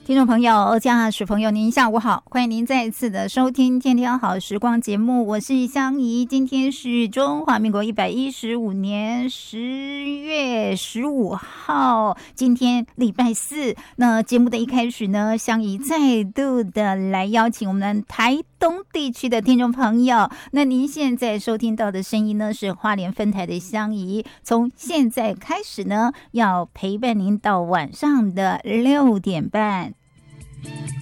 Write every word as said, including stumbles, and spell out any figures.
听众朋友、驾驶朋友，您下午好，欢迎您再次的收听《天天好时光》节目，我是香怡。今天是中华民国一百一十五年十月十五号，今天礼拜四。那节目的一开始呢，香怡再度的来邀请我们台东地区的听众朋友。那您现在收听到的声音呢，是花莲分台的香怡。从现在开始呢，要陪伴您到晚上的六点半。